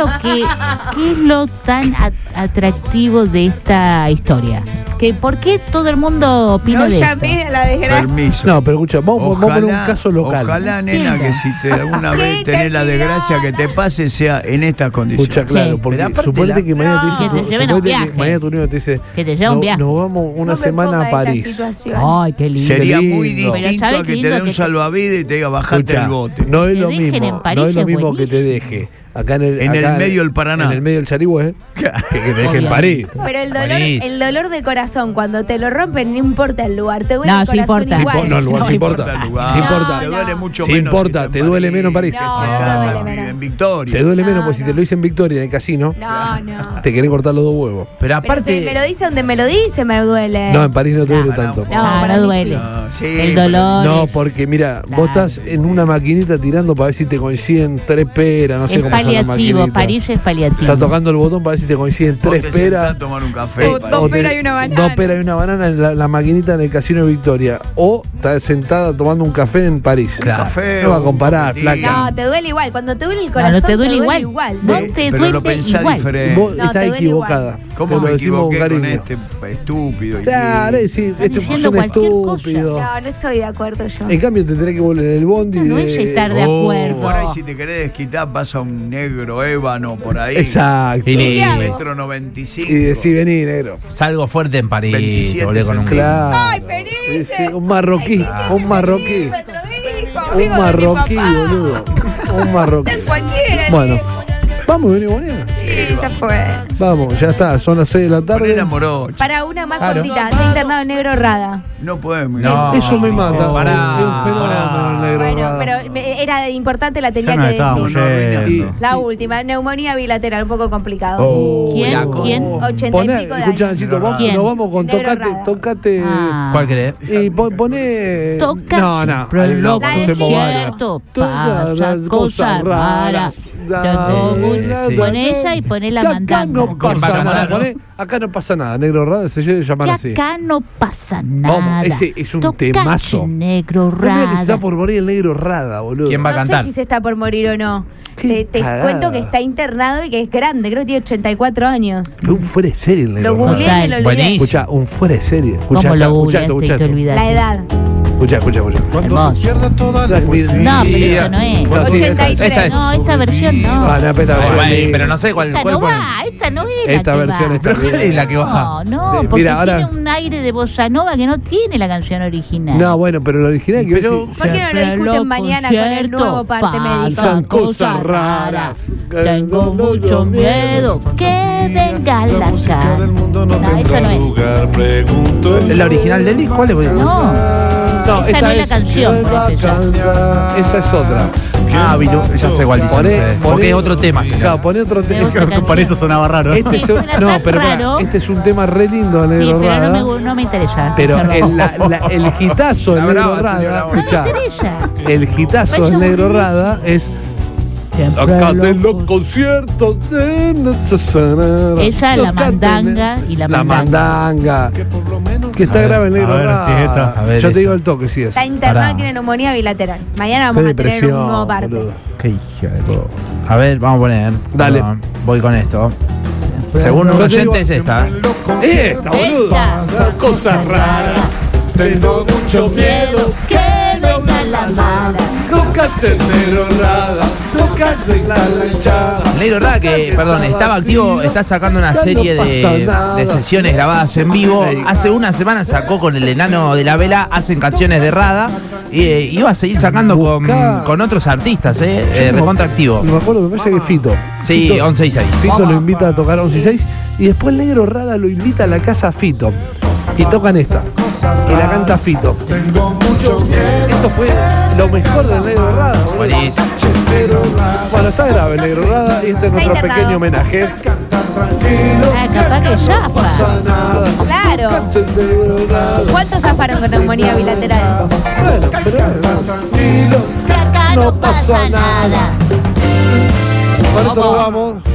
Speaker 4: ¿qué es lo tan atractivo de esta historia? ¿Por qué todo el mundo opina
Speaker 6: No
Speaker 4: de esto?
Speaker 6: llamé a la desgracia.
Speaker 5: Permiso.
Speaker 1: No, pero escucha, vamos a poner un caso local.
Speaker 5: Ojalá, nena, que si te alguna
Speaker 6: Sí,
Speaker 5: vez tenés la
Speaker 6: terminó.
Speaker 5: desgracia que te pase, sea en estas condiciones.
Speaker 1: Escucha, claro,
Speaker 4: Sí.
Speaker 1: porque
Speaker 3: Pero aparte
Speaker 1: suponete que mañana te dice,
Speaker 4: Que te lleven a un
Speaker 1: suponete que
Speaker 4: viaje.
Speaker 1: mañana tu niño te dice,
Speaker 4: Que te lleva un viaje.
Speaker 1: nos vamos una
Speaker 6: No me
Speaker 1: semana
Speaker 6: ponga
Speaker 1: a
Speaker 6: esta
Speaker 1: París.
Speaker 6: situación.
Speaker 4: Ay, qué lindo.
Speaker 5: Sería
Speaker 1: lindo.
Speaker 5: muy
Speaker 1: Pero
Speaker 5: distinto
Speaker 4: ¿sabes
Speaker 5: a
Speaker 4: qué
Speaker 5: que te
Speaker 4: lindo
Speaker 5: dé un
Speaker 4: que-
Speaker 5: salvavidas y te diga bajate
Speaker 1: Escucha,
Speaker 5: el bote.
Speaker 1: no es
Speaker 4: Que
Speaker 1: lo
Speaker 4: dejen
Speaker 1: mismo,
Speaker 4: en París
Speaker 1: no es lo
Speaker 4: es
Speaker 1: mismo que te
Speaker 4: buenísimo.
Speaker 1: deje acá en el
Speaker 5: medio del Paraná.
Speaker 1: en el medio del Charigüe, que te deje en
Speaker 4: Obvio.
Speaker 1: París.
Speaker 6: Pero
Speaker 3: Buenísimo.
Speaker 6: el dolor de corazón, cuando te lo rompen, no importa el lugar, te duele
Speaker 4: No,
Speaker 6: el
Speaker 4: sí
Speaker 6: corazón
Speaker 4: importa.
Speaker 6: igual.
Speaker 1: No, el lugar sí importa.
Speaker 5: el lugar.
Speaker 1: Sí importa.
Speaker 5: Te duele mucho
Speaker 1: Sí
Speaker 5: menos.
Speaker 1: importa,
Speaker 5: si
Speaker 1: te
Speaker 5: está
Speaker 1: duele menos en París.
Speaker 6: No,
Speaker 5: Si
Speaker 6: no
Speaker 5: está
Speaker 6: duele menos.
Speaker 5: en Victoria.
Speaker 1: Te duele menos
Speaker 6: No,
Speaker 1: porque si
Speaker 6: no.
Speaker 1: te lo dicen en Victoria en el casino,
Speaker 6: No, no.
Speaker 1: te quieren cortar los dos huevos.
Speaker 3: Pero
Speaker 6: Pero
Speaker 3: aparte.
Speaker 6: me lo dice donde me lo dice, me duele.
Speaker 1: No, en París no te duele
Speaker 5: No,
Speaker 1: tanto.
Speaker 6: No,
Speaker 4: No,
Speaker 6: para
Speaker 4: no
Speaker 6: mí
Speaker 4: duele.
Speaker 5: No, sí,
Speaker 4: El
Speaker 5: pero-
Speaker 4: dolor.
Speaker 1: No, porque mira,
Speaker 4: Claro.
Speaker 1: vos estás en una maquinita tirando para ver si te coinciden 3 peras, no sé
Speaker 4: Es
Speaker 1: cómo son las
Speaker 4: paliativo,
Speaker 1: maquinitas.
Speaker 4: París es paliativo.
Speaker 1: Estás tocando el botón para ver si te coinciden
Speaker 5: Vos
Speaker 1: 3
Speaker 5: te sentás
Speaker 1: peras.
Speaker 5: a tomar un café.
Speaker 6: O dos peras y una banana.
Speaker 1: 2 peras y una banana en la maquinita en el casino de Victoria. O estás sentada tomando un café en París.
Speaker 3: Claro.
Speaker 5: Café
Speaker 1: No va a
Speaker 5: o un
Speaker 1: comparar,
Speaker 5: cafetín.
Speaker 1: flaca.
Speaker 6: No, te duele igual. Cuando te duele el
Speaker 4: No,
Speaker 6: corazón,
Speaker 4: no te duele igual. No
Speaker 6: ¿no?
Speaker 4: te
Speaker 5: Pero
Speaker 4: duele
Speaker 5: lo pensás
Speaker 4: igual.
Speaker 5: diferente.
Speaker 1: Vos
Speaker 6: No,
Speaker 1: estás
Speaker 6: te duele
Speaker 1: equivocada.
Speaker 5: ¿Cómo
Speaker 1: Te
Speaker 5: me
Speaker 1: lo decimos
Speaker 5: equivoqué con
Speaker 1: cariño.
Speaker 5: este estúpido?
Speaker 1: Claro, sí,
Speaker 4: Están
Speaker 1: este
Speaker 4: diciendo
Speaker 1: son
Speaker 4: cualquier cosa.
Speaker 1: estúpidos.
Speaker 6: No, no estoy de acuerdo yo.
Speaker 1: En cambio, te tenés que volver en el bondi.
Speaker 4: No es estar de acuerdo.
Speaker 5: Por ahí si te querés desquitar pasa un negro ébano por ahí.
Speaker 1: Exacto.
Speaker 3: Y
Speaker 6: ¿Qué
Speaker 3: le-
Speaker 6: hago?
Speaker 5: 1,95
Speaker 1: Y decís, vení, negro.
Speaker 3: Salgo fuerte en París.
Speaker 5: 27
Speaker 3: volé con un
Speaker 1: Claro.
Speaker 6: ¡Ay, Felice!
Speaker 1: Sí, un marroquí, un marroquí. Un marroquí, boludo. Un marroquí.
Speaker 6: Es cualquiera.
Speaker 1: Bueno, vamos, venimos mañana.
Speaker 6: Sí, ya fue.
Speaker 1: Vamos, ya está, son las 6 de la
Speaker 5: Poné
Speaker 1: tarde.
Speaker 5: la morocha.
Speaker 6: Para una más
Speaker 3: Claro.
Speaker 6: cortita, está internado en negro Rada.
Speaker 5: No podemos.
Speaker 3: No.
Speaker 1: Eso me mata.
Speaker 3: Pará,
Speaker 1: Es un fenómeno el negro
Speaker 6: Bueno,
Speaker 1: Rada.
Speaker 6: pero era importante, la tenía
Speaker 2: Ya nos
Speaker 6: que
Speaker 2: estábamos
Speaker 6: decir.
Speaker 2: yendo.
Speaker 6: La última, neumonía bilateral, un poco complicado.
Speaker 5: Oh,
Speaker 4: ¿Quién?
Speaker 3: la
Speaker 4: ¿Quién?
Speaker 6: 80 y
Speaker 1: Poné,
Speaker 6: pico de
Speaker 1: escucha,
Speaker 6: años.
Speaker 1: Nachito, vamos,
Speaker 4: ¿Quién?
Speaker 1: nos vamos con
Speaker 6: Negro
Speaker 1: tocate,
Speaker 6: Rada.
Speaker 1: tocate.
Speaker 4: Ah.
Speaker 3: ¿Cuál querés?
Speaker 1: Y poné.
Speaker 4: Toca
Speaker 1: No, no.
Speaker 4: siempre
Speaker 1: ahí no,
Speaker 4: lo
Speaker 1: conocemos
Speaker 4: cierto,
Speaker 1: varias.
Speaker 4: pasa cosas raras. Yo mucho.
Speaker 3: sí.
Speaker 4: Pon esa y poné la
Speaker 1: Acá
Speaker 4: mandanga.
Speaker 1: no
Speaker 3: ¿Quién va
Speaker 1: pasa
Speaker 3: a
Speaker 1: nada.
Speaker 3: cantar, no?
Speaker 1: Poné, acá no pasa nada. Negro Rada se debe llamar
Speaker 4: Y
Speaker 1: así.
Speaker 4: acá no pasa nada.
Speaker 1: Vamos, ese es un
Speaker 4: Tocate,
Speaker 1: temazo.
Speaker 4: Negro
Speaker 1: No digas que se
Speaker 4: Rada.
Speaker 1: está por morir el negro Rada, boludo.
Speaker 3: ¿Quién va a
Speaker 6: No
Speaker 3: cantar?
Speaker 6: sé si se está por morir o no.
Speaker 1: Qué
Speaker 6: Te
Speaker 1: cagada.
Speaker 6: cuento que está internado y que es grande, creo que tiene 84 años.
Speaker 1: Pero un fuera de serie el negro
Speaker 6: Lo
Speaker 1: Rada.
Speaker 6: googleé y me lo olvidé.
Speaker 3: Buenísimo.
Speaker 1: Escucha, un fuera de serie. Escucha,
Speaker 4: ¿Cómo lo
Speaker 1: escucha,
Speaker 4: googleaste y
Speaker 1: escucha,
Speaker 4: te olvidaste?
Speaker 6: La edad.
Speaker 1: escucha, escucha.
Speaker 4: Hermoso. No, pero esa no es.
Speaker 1: No, sí,
Speaker 6: 83.
Speaker 3: esa es.
Speaker 4: No, esa versión no.
Speaker 1: Ah, no, esta versión
Speaker 3: Bueno,
Speaker 1: es-
Speaker 3: pero no sé cuál.
Speaker 4: Esta
Speaker 3: cuál
Speaker 4: no
Speaker 3: ponen.
Speaker 4: va, esta no es la
Speaker 1: Esta
Speaker 4: que
Speaker 1: versión
Speaker 4: va.
Speaker 1: está
Speaker 3: ¿Pero cuál es la que va?
Speaker 4: No, no,
Speaker 1: Sí,
Speaker 4: porque
Speaker 1: mira, ahora-
Speaker 4: tiene un aire de bossa nova que no tiene la canción original.
Speaker 1: No, bueno, pero el original que
Speaker 3: Pero-
Speaker 1: ves.
Speaker 6: ¿Por qué no lo discuten mañana con el nuevo parte médico?
Speaker 1: Pasan cosas raras.
Speaker 4: Tengo mucho miedo que venga la cara. No, eso no es.
Speaker 3: ¿La original del disco? ¿Cuál es?
Speaker 4: No.
Speaker 1: No,
Speaker 4: Esa no es la canción, por empezar.
Speaker 1: Esa es otra.
Speaker 3: Ah, Vino, ya sé cuál dice. Porque es otro tema, señor.
Speaker 1: Claro, poné otro tema.
Speaker 4: otra canción.
Speaker 2: Por eso sonaba raro.
Speaker 1: Este es,
Speaker 4: Sí, suena
Speaker 1: no,
Speaker 4: tan
Speaker 1: pero pará,
Speaker 4: raro.
Speaker 1: este es un tema re lindo de
Speaker 4: Sí,
Speaker 1: Negro
Speaker 4: pero
Speaker 1: Rada.
Speaker 4: no me interesa.
Speaker 1: Pero
Speaker 4: escucharlo.
Speaker 1: el hitazo del
Speaker 3: La
Speaker 1: Negro
Speaker 3: brava, señora.
Speaker 1: Rada,
Speaker 4: No me
Speaker 1: escuchá,
Speaker 4: interesa.
Speaker 1: el hitazo
Speaker 4: Vaya
Speaker 1: del Negro
Speaker 4: muy bien.
Speaker 1: Rada es
Speaker 4: Siempre
Speaker 1: Tocate en los
Speaker 4: loco.
Speaker 1: conciertos de Noche Sanara.
Speaker 4: Esa, la
Speaker 1: Tocate en-
Speaker 4: mandanga y la
Speaker 1: mandanga. Que está
Speaker 3: A ver,
Speaker 1: grave el Negro
Speaker 2: a ver,
Speaker 1: Rada.
Speaker 2: sí, esta.
Speaker 3: A ver,
Speaker 1: Yo te
Speaker 3: esta.
Speaker 1: digo el toque, sí es.
Speaker 6: Está internado
Speaker 3: Pará.
Speaker 6: y tiene neumonía bilateral. Mañana
Speaker 1: Qué
Speaker 6: vamos a tener un
Speaker 1: depresión,
Speaker 6: nuevo parte.
Speaker 1: boludo.
Speaker 3: Qué hija de todo. A ver, vamos a poner.
Speaker 1: Dale.
Speaker 3: Perdón, voy con esto. Según un
Speaker 1: Yo te
Speaker 3: oyente
Speaker 1: digo-
Speaker 3: es esta.
Speaker 1: Esta, boludo.
Speaker 4: Esta.
Speaker 1: Son cosas raras. Tengo mucho miedo que venga la mala. Nunca te negro nada. Nunca te la hinchada.
Speaker 3: Negro Rada, que, perdón, estaba activo, está sacando una serie de sesiones grabadas en vivo. Hace una semana sacó con el enano de la vela, hacen canciones de Rada. Y iba a seguir sacando con otros artistas, recontra activo.
Speaker 1: Me acuerdo, me parece que Fito.
Speaker 3: Sí,
Speaker 1: Fito-
Speaker 3: 11 y 6.
Speaker 1: Fito lo invita a tocar 11 y 6 y después Negro Rada lo invita a la casa Fito y tocan esta y la canta Fito. Esto fue lo mejor del Negro Rada, boludo.
Speaker 3: Buenísimo.
Speaker 1: Bueno, está grave el Negro Rada y este es nuestro
Speaker 6: internado.
Speaker 1: pequeño homenaje.
Speaker 4: Ah, capaz que zafa.
Speaker 6: Claro. ¿Cuántos zafaron con neumonía bilateral?
Speaker 1: Bueno, pero
Speaker 4: Que acá no pasa nada.
Speaker 1: con esto nos vamos.